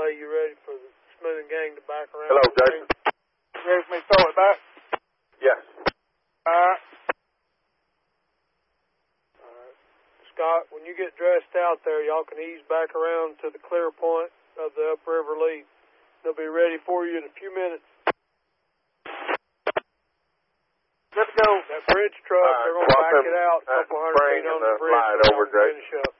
Clay, you ready for the Smooth Gang to back around? Hello, Jason. You ready for me to throw it back? Yes. All right. Scott, when you get dressed out there, y'all can ease back around to the clear point of the upriver lead. They'll be ready for you in a few minutes. Let's go. That bridge truck, they're going to back it out a couple hundred feet on the bridge. Over, Jason. Finish up.